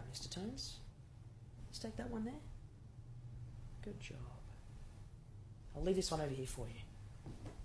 Mr. Tones. Stake that one there. Good job. I'll leave this one over here for you.